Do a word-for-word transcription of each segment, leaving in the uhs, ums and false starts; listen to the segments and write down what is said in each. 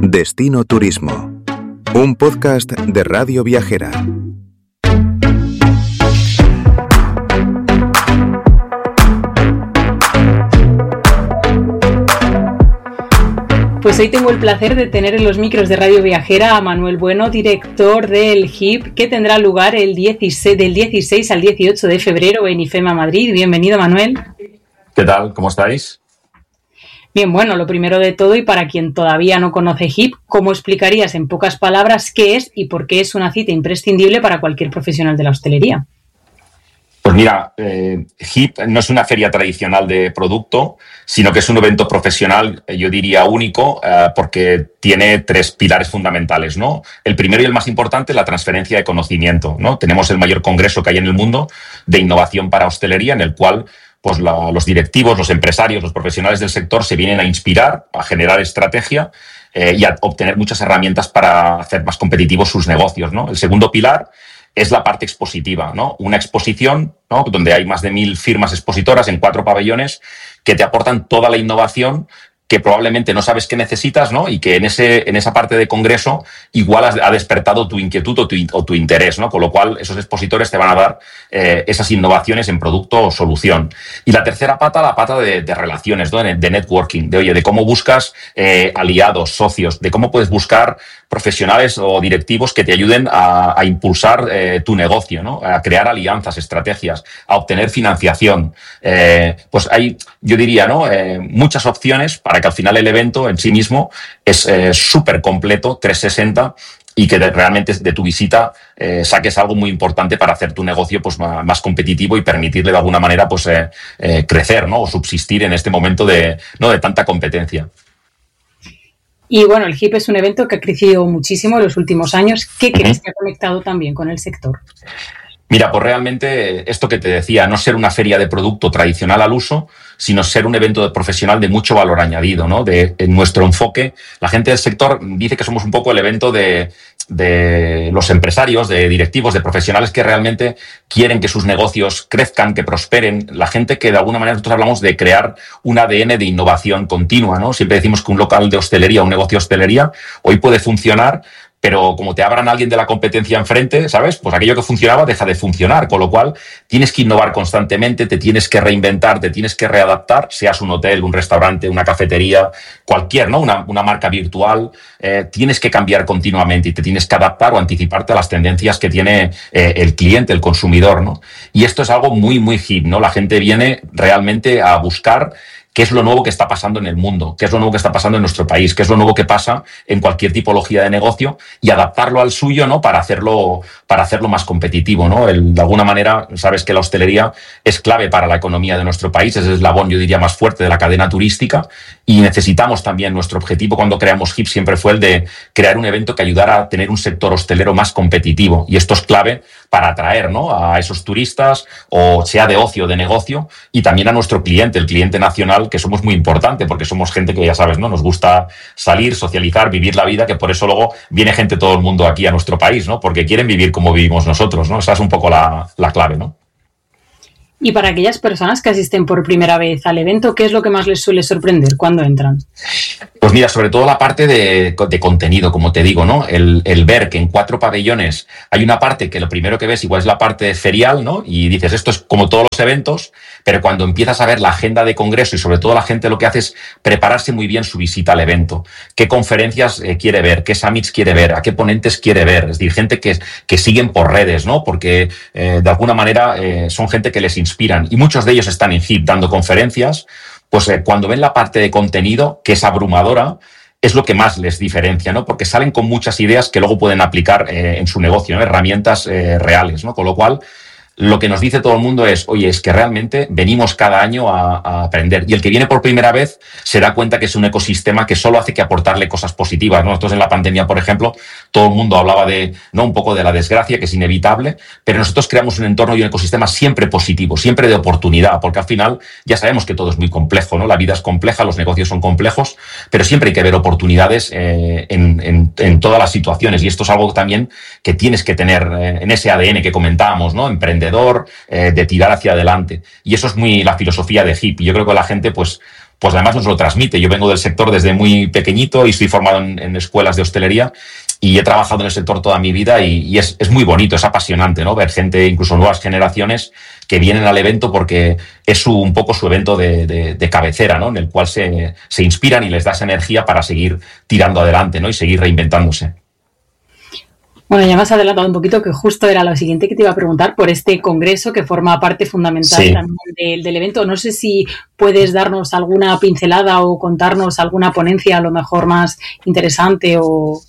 Destino Turismo, un podcast de Radio Viajera. Pues hoy tengo el placer de tener en los micros de Radio Viajera a Manuel Bueno, director del H I P, que tendrá lugar el dieciséis, del dieciséis al dieciocho de febrero en IFEMA Madrid. Bienvenido, Manuel. ¿Qué tal? ¿Cómo estáis? Bien, bueno, lo primero de todo, y para quien todavía no conoce H I P, ¿cómo explicarías en pocas palabras qué es y por qué es una cita imprescindible para cualquier profesional de la hostelería? Pues mira, eh, H I P no es una feria tradicional de producto, sino que es un evento profesional, yo diría único, eh, porque tiene tres pilares fundamentales, ¿no? El primero y el más importante es la transferencia de conocimiento, ¿no? Tenemos el mayor congreso que hay en el mundo de innovación para hostelería, en el cual pues, la, los directivos, los empresarios, los profesionales del sector se vienen a inspirar, a generar estrategia eh, y a obtener muchas herramientas para hacer más competitivos sus negocios, ¿no? El segundo pilar es la parte expositiva, ¿no? Una exposición, ¿no?, donde hay más de mil firmas expositoras en cuatro pabellones que te aportan toda la innovación que probablemente no sabes qué necesitas, ¿no? Y que en ese en esa parte de congreso igual has, ha despertado tu inquietud o tu, o tu interés, ¿no? Con lo cual esos expositores te van a dar eh, esas innovaciones en producto o solución. Y la tercera pata, la pata de, de relaciones, ¿no? De, de networking, de oye, de cómo buscas eh, aliados, socios, de cómo puedes buscar profesionales o directivos que te ayuden a, a impulsar eh, tu negocio, ¿no? A crear alianzas, estrategias, a obtener financiación. Eh, pues hay, yo diría, ¿no? Eh, muchas opciones para que al final el evento en sí mismo es eh, súper completo, trescientos sesenta, y que de, realmente de tu visita eh, saques algo muy importante para hacer tu negocio pues, más, más competitivo y permitirle de alguna manera pues, eh, eh, crecer, ¿no? O subsistir en este momento de, ¿no? de tanta competencia. Y bueno, el H I P es un evento que ha crecido muchísimo en los últimos años. ¿Qué crees que ha conectado también con el sector? Mira, pues realmente esto que te decía, no ser una feria de producto tradicional al uso, sino ser un evento de profesional de mucho valor añadido, ¿no? De, en nuestro enfoque, la gente del sector dice que somos un poco el evento de, de los empresarios, de directivos, de profesionales que realmente quieren que sus negocios crezcan, que prosperen. La gente que de alguna manera nosotros hablamos de crear un A D N de innovación continua, ¿no? Siempre decimos que un local de hostelería, un negocio de hostelería, hoy puede funcionar, pero como te abran a alguien de la competencia enfrente, ¿sabes? Pues aquello que funcionaba deja de funcionar, con lo cual tienes que innovar constantemente, te tienes que reinventar, te tienes que readaptar, seas un hotel, un restaurante, una cafetería, cualquier, ¿no? Una, una marca virtual, eh, tienes que cambiar continuamente y te tienes que adaptar o anticiparte a las tendencias que tiene eh, el cliente, el consumidor, ¿no? Y esto es algo muy, muy hip, ¿no? La gente viene realmente a buscar qué es lo nuevo que está pasando en el mundo, qué es lo nuevo que está pasando en nuestro país, qué es lo nuevo que pasa en cualquier tipología de negocio y adaptarlo al suyo, ¿no? Para hacerlo, para hacerlo más competitivo, ¿no? El, de alguna manera, sabes que la hostelería es clave para la economía de nuestro país, es el eslabón, yo diría, más fuerte de la cadena turística y necesitamos también, nuestro objetivo cuando creamos H I P siempre fue el de crear un evento que ayudara a tener un sector hostelero más competitivo y esto es clave para atraer, ¿no? A esos turistas, o sea de ocio o de negocio, y también a nuestro cliente, el cliente nacional, que somos muy importante porque somos gente que ya sabes, ¿no? Nos gusta salir, socializar, vivir la vida, que por eso luego viene gente todo el mundo aquí a nuestro país, ¿no? Porque quieren vivir como vivimos nosotros, ¿no? Esa es un poco la, la clave, ¿no? Y para aquellas personas que asisten por primera vez al evento, ¿qué es lo que más les suele sorprender cuando entran? Pues mira, sobre todo la parte de, de contenido, como te digo, ¿no? El, el ver que en cuatro pabellones hay una parte que lo primero que ves igual es la parte ferial, ¿no? Y dices, esto es como todos los eventos, pero cuando empiezas a ver la agenda de congreso y sobre todo la gente lo que hace es prepararse muy bien su visita al evento. ¿Qué conferencias eh, quiere ver? ¿Qué summits quiere ver? ¿A qué ponentes quiere ver? Es decir, gente que, que siguen por redes, ¿no? Porque eh, de alguna manera eh, son gente que les inspiran y muchos de ellos están en H I P dando conferencias. Pues eh, cuando ven la parte de contenido, que es abrumadora, es lo que más les diferencia, ¿no? Porque salen con muchas ideas que luego pueden aplicar eh, en su negocio, ¿no? Herramientas eh, reales, ¿no? Con lo cual, lo que nos dice todo el mundo es, oye, es que realmente venimos cada año a, a aprender. Y el que viene por primera vez se da cuenta que es un ecosistema que solo hace que aportarle cosas positivas, ¿no? Nosotros en la pandemia, por ejemplo, todo el mundo hablaba de, ¿no? Un poco de la desgracia, que es inevitable, pero nosotros creamos un entorno y un ecosistema siempre positivo, siempre de oportunidad, porque al final ya sabemos que todo es muy complejo, ¿no? La vida es compleja, los negocios son complejos, pero siempre hay que ver oportunidades eh, en, en, en todas las situaciones. Y esto es algo también que tienes que tener eh, en ese A D N que comentábamos, ¿no? Emprendedor, Eh, de tirar hacia adelante. Y eso es muy la filosofía de H I P. Y yo creo que la gente, pues, pues además nos lo transmite. Yo vengo del sector desde muy pequeñito y estoy formado en, en escuelas de hostelería y he trabajado en el sector toda mi vida y, y es, es muy bonito, es apasionante, ¿no? Ver gente, incluso nuevas generaciones, que vienen al evento porque es su, un poco su evento de, de, de cabecera, ¿no? En el cual se, se inspiran y les das energía para seguir tirando adelante, ¿no? Y seguir reinventándose. Bueno, ya me has adelantado un poquito, que justo era lo siguiente que te iba a preguntar por este congreso que forma parte fundamental sí. también del, del evento. No sé si puedes darnos alguna pincelada o contarnos alguna ponencia a lo mejor más interesante o...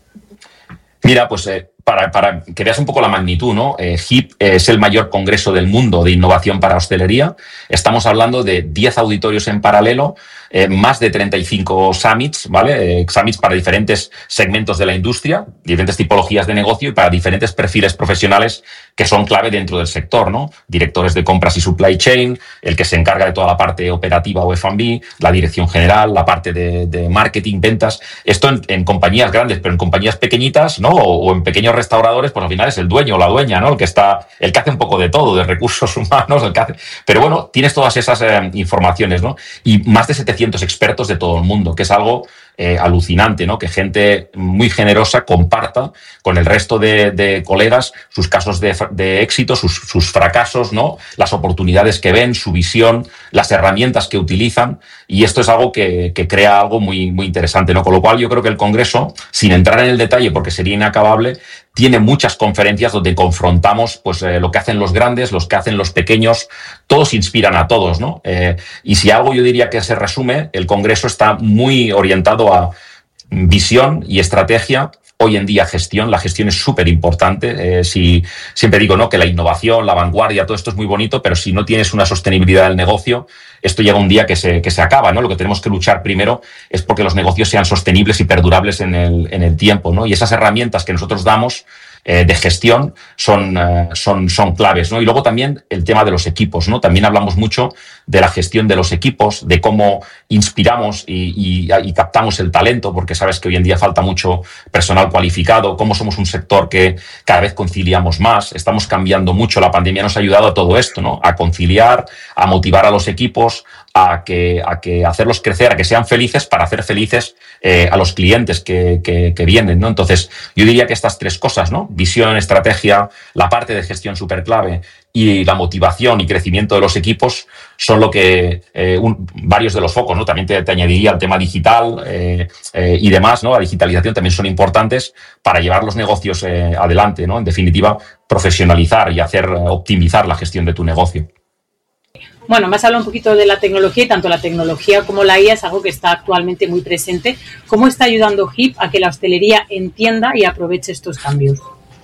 Mira, pues eh, para, para que veas un poco la magnitud, ¿no? Eh, H I P es el mayor congreso del mundo de innovación para hostelería. Estamos hablando de diez auditorios en paralelo, eh, más de treinta y cinco summits, ¿vale? Eh, summits para diferentes segmentos de la industria, diferentes tipologías de negocio y para diferentes perfiles profesionales que son clave dentro del sector, ¿no? Directores de compras y supply chain, el que se encarga de toda la parte operativa o F and B, la dirección general, la parte de, de marketing, ventas. Esto en, en compañías grandes, pero en compañías pequeñitas, ¿no? O, o en pequeños restauradores, pues al final es el dueño o la dueña, ¿no? El que está, el que hace un poco de todo, de recursos humanos, el que hace... Pero bueno, tienes todas esas eh, informaciones, ¿no? Y más de setecientos expertos de todo el mundo, que es algo eh, alucinante, ¿no? Que gente muy generosa comparta con el resto de, de colegas sus casos de, de éxito, sus, sus fracasos, ¿no? Las oportunidades que ven, su visión, las herramientas que utilizan, y esto es algo que, que crea algo muy, muy interesante, ¿no? Con lo cual yo creo que el Congreso, sin entrar en el detalle porque sería inacabable, tiene muchas conferencias donde confrontamos pues eh, lo que hacen los grandes, los que hacen los pequeños, todos inspiran a todos, ¿no? Eh, y si algo yo diría que se resume, el Congreso está muy orientado a visión y estrategia. Hoy en día gestión, la gestión es súper importante. Eh, si, siempre digo, ¿no? Que la innovación, la vanguardia, todo esto es muy bonito, pero si no tienes una sostenibilidad del negocio, esto llega un día que se, que se acaba, ¿no? Lo que tenemos que luchar primero es porque los negocios sean sostenibles y perdurables en el, en el tiempo, ¿no? Y esas herramientas que nosotros damos eh, de gestión son, eh, son, son claves, ¿no? Y luego también el tema de los equipos, ¿no? También hablamos mucho de la gestión de los equipos, de cómo inspiramos y, y, y captamos el talento, porque sabes que hoy en día falta mucho personal cualificado, cómo somos un sector que cada vez conciliamos más, estamos cambiando mucho, la pandemia nos ha ayudado a todo esto, ¿no? A conciliar, a motivar a los equipos, a que, a que hacerlos crecer, a que sean felices para hacer felices eh, a los clientes que, que, que vienen, ¿no? Entonces, yo diría que estas tres cosas, ¿no? Visión, estrategia, la parte de gestión súper clave y la motivación y crecimiento de los equipos son lo que eh, un, varios de los focos, ¿no? También te, te añadiría el tema digital eh, eh, y demás, ¿no? La digitalización también son importantes para llevar los negocios eh, adelante, ¿no? En definitiva, profesionalizar y hacer optimizar la gestión de tu negocio. Bueno, me has hablado un poquito de la tecnología y tanto la tecnología como la I A es algo que está actualmente muy presente. ¿Cómo está ayudando H I P a que la hostelería entienda y aproveche estos cambios?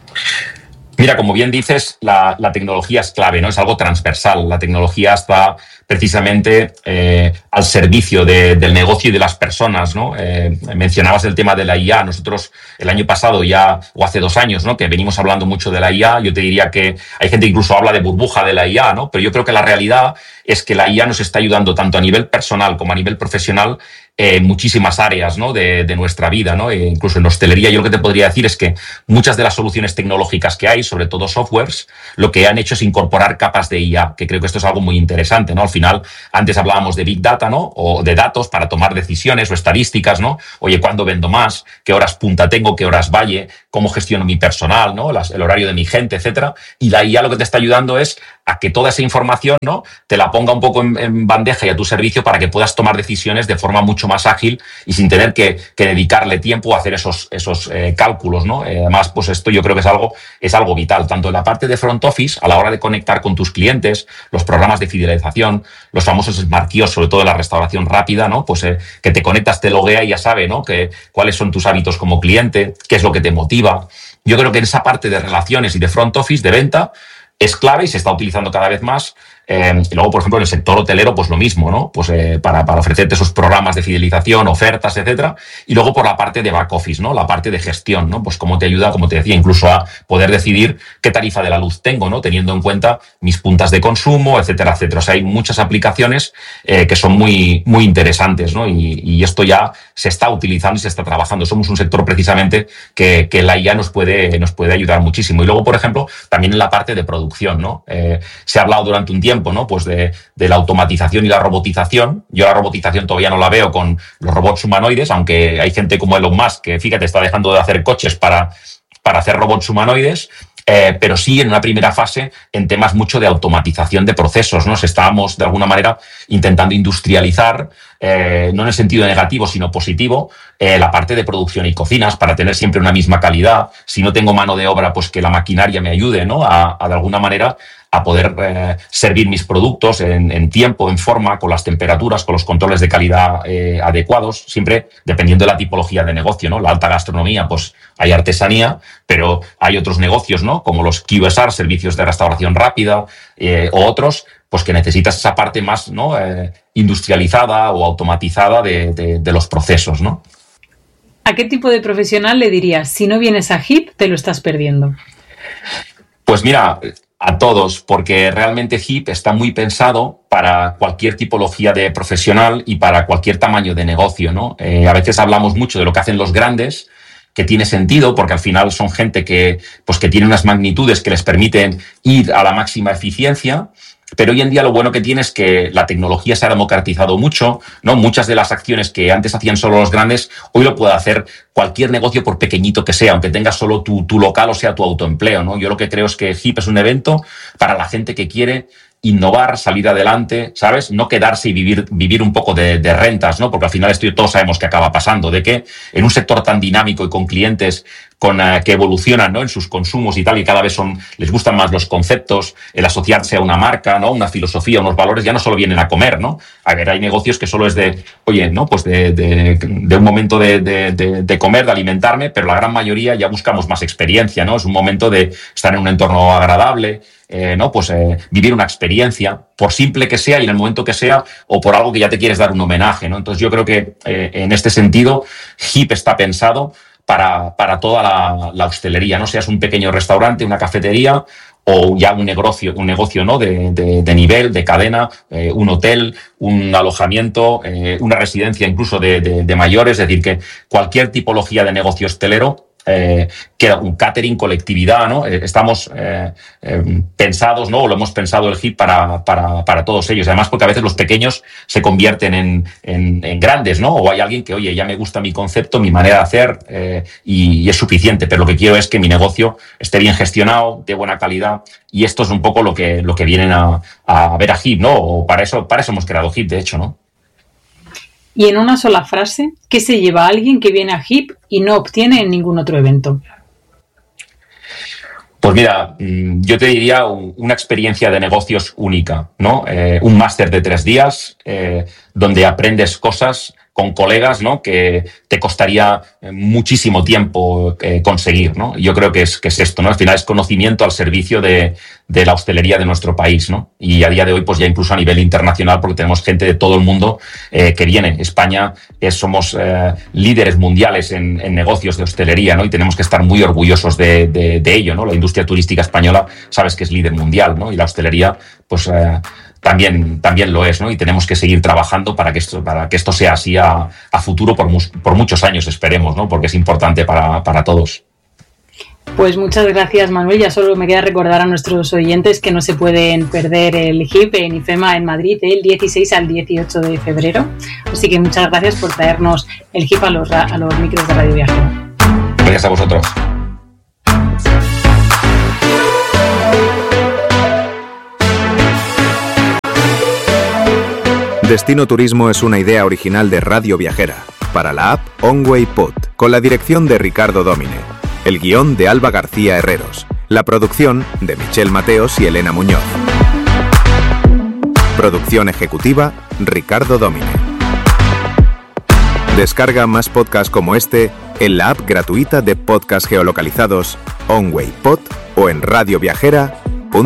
Mira, como bien dices, la, la tecnología es clave, ¿no? Es algo transversal. La tecnología está precisamente eh, al servicio de, del negocio y de las personas, ¿no? Eh, mencionabas el tema de la I A. Nosotros el año pasado ya, o hace dos años, ¿no? Que venimos hablando mucho de la I A. Yo te diría que hay gente que incluso habla de burbuja de la I A, ¿no? Pero yo creo que la realidad es que la I A nos está ayudando tanto a nivel personal como a nivel profesional en muchísimas áreas, ¿no? de, de nuestra vida, ¿no? E incluso en hostelería, yo lo que te podría decir es que muchas de las soluciones tecnológicas que hay, sobre todo softwares, lo que han hecho es incorporar capas de I A, que creo que esto es algo muy interesante, ¿no? Al final, antes hablábamos de Big Data, ¿no? O de datos para tomar decisiones o estadísticas, ¿no? Oye, ¿cuándo vendo más? ¿Qué horas punta tengo? ¿Qué horas valle? ¿Cómo gestiono mi personal? ¿No? Las, el horario de mi gente, etcétera. Y la I A lo que te está ayudando es a que toda esa información, ¿no? Te la ponga un poco en, en bandeja y a tu servicio para que puedas tomar decisiones de forma mucho más ágil y sin tener que, que dedicarle tiempo a hacer esos, esos eh, cálculos, ¿no? Eh, además, pues esto yo creo que es algo, es algo vital, tanto en la parte de front office, a la hora de conectar con tus clientes, los programas de fidelización, los famosos Smart Kiosks, sobre todo en la restauración rápida, ¿no? Pues eh, que te conectas, te loguea y ya sabe, ¿no? Que, cuáles son tus hábitos como cliente, qué es lo que te motiva. Yo creo que en esa parte de relaciones y de front office, de venta, es clave y se está utilizando cada vez más. Eh, y luego, por ejemplo, en el sector hotelero, pues lo mismo, ¿no? Pues eh, para, para ofrecerte esos programas de fidelización, ofertas, etcétera. Y luego por la parte de back office, ¿no? La parte de gestión, ¿no? Pues cómo te ayuda, como te decía, incluso a poder decidir qué tarifa de la luz tengo, ¿no? Teniendo en cuenta mis puntas de consumo, etcétera, etcétera. O sea, hay muchas aplicaciones eh, que son muy, muy interesantes, ¿no? Y, y esto ya se está utilizando y se está trabajando. Somos un sector precisamente que, que la I A nos puede, nos puede ayudar muchísimo. Y luego, por ejemplo, también en la parte de producción, ¿no? Eh, se ha hablado durante un tiempo tiempo, ¿no? Pues de, de la automatización y la robotización. Yo la robotización todavía no la veo con los robots humanoides, aunque hay gente como Elon Musk que, fíjate, está dejando de hacer coches para, para hacer robots humanoides. Eh, pero sí en una primera fase en temas mucho de automatización de procesos, ¿no? Estábamos de alguna manera intentando industrializar, eh, no en el sentido negativo, sino positivo, eh, la parte de producción y cocinas para tener siempre una misma calidad. Si no tengo mano de obra, pues que la maquinaria me ayude, ¿no? A, a de alguna manera a poder eh, servir mis productos en, en tiempo, en forma, con las temperaturas, con los controles de calidad eh, adecuados, siempre dependiendo de la tipología de negocio, ¿no? La alta gastronomía, pues hay artesanía, pero hay otros negocios, ¿no? Como los Q S R, servicios de restauración rápida, eh, o otros, pues que necesitas esa parte más, ¿no? Eh, industrializada o automatizada de, de, de los procesos, ¿no? ¿A qué tipo de profesional le dirías, si no vienes a H I P, te lo estás perdiendo? Pues mira, a todos, porque realmente H I P está muy pensado para cualquier tipología de profesional y para cualquier tamaño de negocio, ¿no? Eh, a veces hablamos mucho de lo que hacen los grandes, que tiene sentido porque al final son gente que, pues, que tiene unas magnitudes que les permiten ir a la máxima eficiencia. Pero hoy en día lo bueno que tiene es que la tecnología se ha democratizado mucho, ¿no? Muchas de las acciones que antes hacían solo los grandes, hoy lo puede hacer cualquier negocio por pequeñito que sea, aunque tengas solo tu, tu local o sea tu autoempleo, ¿no? Yo lo que creo es que H I P es un evento para la gente que quiere innovar, salir adelante, ¿sabes? No quedarse y vivir, vivir un poco de, de rentas, ¿no? Porque al final esto todos sabemos que acaba pasando, de que en un sector tan dinámico y con clientes con, uh, que evolucionan, ¿no? En sus consumos y tal, y cada vez son, les gustan más los conceptos, el asociarse a una marca, ¿no? Una filosofía, unos valores, ya no solo vienen a comer, ¿no? A ver, hay negocios que solo es de, oye, ¿no? Pues de, de, de un momento de, de, de, de comer, de alimentarme, pero la gran mayoría ya buscamos más experiencia, ¿no? Es un momento de estar en un entorno agradable, Eh, ¿no? Pues eh, vivir una experiencia, por simple que sea y en el momento que sea, o por algo que ya te quieres dar un homenaje, ¿no? Entonces yo creo que eh, en este sentido H I P está pensado para, para toda la, la hostelería, ¿no? Seas un pequeño restaurante, una cafetería o ya un negocio, un negocio, ¿no? de, de, de nivel, de cadena, eh, un hotel, un alojamiento, eh, una residencia incluso de, de, de mayores, es decir, que cualquier tipología de negocio hostelero, Eh, queda un catering, colectividad, ¿no? Eh, estamos eh, eh, pensados, ¿no? O lo hemos pensado el H I P para, para, para todos ellos. Además, porque a veces los pequeños se convierten en, en, en grandes, ¿no? O hay alguien que, oye, ya me gusta mi concepto, mi manera de hacer eh, y, y es suficiente, pero lo que quiero es que mi negocio esté bien gestionado, de buena calidad, y esto es un poco lo que, lo que vienen a, a ver a H I P, ¿no? O para eso, para eso hemos creado H I P, de hecho, ¿no? Y en una sola frase, ¿qué se lleva a alguien que viene a H I P y no obtiene en ningún otro evento? Pues mira, yo te diría una experiencia de negocios única, ¿no? Eh, un máster de tres días eh, donde aprendes cosas con colegas, ¿no? Que te costaría muchísimo tiempo eh, conseguir, ¿no? Yo creo que es, que es esto, ¿no? Al final es conocimiento al servicio de, de la hostelería de nuestro país, ¿no? Y a día de hoy, pues ya incluso a nivel internacional, porque tenemos gente de todo el mundo eh, que viene. España es, somos eh, líderes mundiales en, en negocios de hostelería, ¿no? Y tenemos que estar muy orgullosos de, de, de ello, ¿no? La industria turística española, sabes que es líder mundial, ¿no? Y la hostelería, pues eh, también, también lo es, ¿no? Y tenemos que seguir trabajando para que esto, para que esto sea así a, a futuro por, mus, por muchos años, esperemos, ¿no? Porque es importante para, para todos. Pues muchas gracias, Manuel. Ya solo me queda recordar a nuestros oyentes que no se pueden perder el H I P en IFEMA en Madrid del dieciséis al dieciocho de febrero. Así que muchas gracias por traernos el H I P a los, a los micros de Radio Viajera. Gracias a vosotros. Destino Turismo es una idea original de Radio Viajera, para la app OnWay Pod, con la dirección de Ricardo Domine, el guión de Alba García Herreros, la producción de Michelle Mateos y Elena Muñoz. Producción ejecutiva, Ricardo Domine. Descarga más podcasts como este en la app gratuita de podcast geolocalizados OnWay Pod o en radioviajera